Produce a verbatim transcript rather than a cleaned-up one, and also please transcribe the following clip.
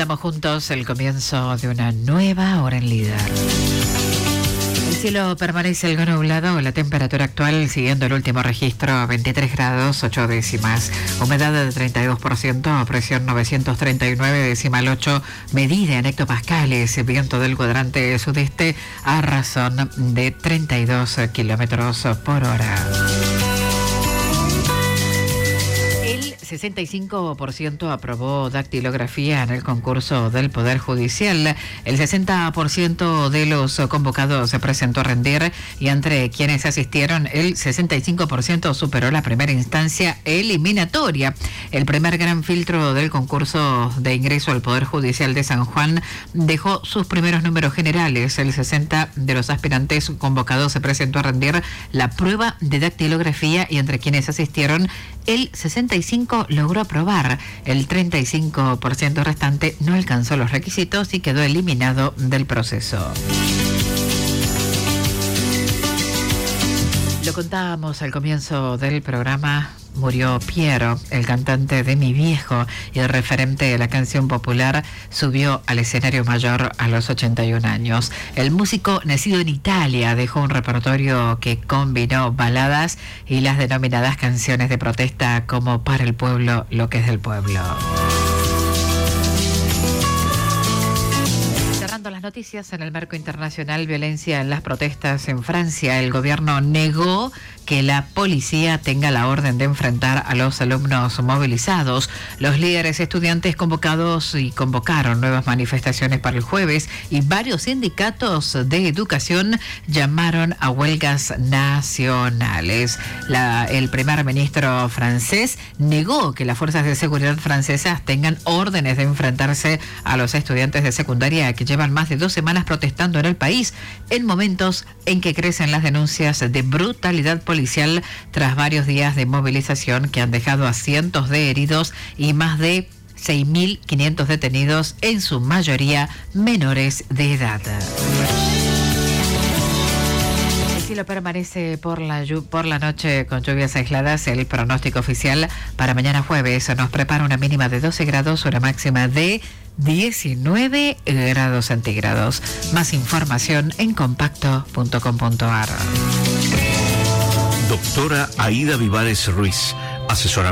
Disfrutamos juntos el comienzo de una nueva hora en Líder. El cielo permanece algo nublado, la temperatura actual siguiendo el último registro, veintitrés grados, ocho décimas. Humedad de treinta y dos por ciento, presión novecientos treinta y nueve decimal ocho, medida en hectopascales, viento del cuadrante sudeste a razón de treinta y dos kilómetros por hora. sesenta y cinco por ciento aprobó dactilografía en el concurso del Poder Judicial. El sesenta por ciento de los convocados se presentó a rendir y entre quienes asistieron, el sesenta y cinco por ciento superó la primera instancia eliminatoria. El primer gran filtro del concurso de ingreso al Poder Judicial de San Juan dejó sus primeros números generales. El sesenta de los aspirantes convocados se presentó a rendir la prueba de dactilografía y entre quienes asistieron, el sesenta y cinco por ciento logró aprobar. El treinta y cinco por ciento restante no alcanzó los requisitos y quedó eliminado del proceso. Lo contábamos al comienzo del programa. Murió Piero, el cantante de Mi Viejo y el referente de la canción popular, subió al escenario mayor a los ochenta y un años. El músico, nacido en Italia, dejó un repertorio que combinó baladas y las denominadas canciones de protesta como Para el pueblo, lo que es del pueblo. Las noticias en el marco internacional, violencia en las protestas en Francia. El gobierno negó que la policía tenga la orden de enfrentar a los alumnos movilizados. Los líderes estudiantes convocados y convocaron nuevas manifestaciones para el jueves y varios sindicatos de educación llamaron a huelgas nacionales. La, el primer ministro francés negó que las fuerzas de seguridad francesas tengan órdenes de enfrentarse a los estudiantes de secundaria que llevan más de dos semanas protestando en el país, en momentos en que crecen las denuncias de brutalidad policial tras varios días de movilización que han dejado a cientos de heridos y más de seis mil quinientos detenidos, en su mayoría menores de edad. El cielo permanece por la, por la noche con lluvias aisladas. El pronóstico oficial para mañana jueves nos prepara una mínima de doce grados, una máxima de diecinueve grados centígrados. Más información en compacto punto com punto a r. Doctora Aida Vivares Ruiz, asesora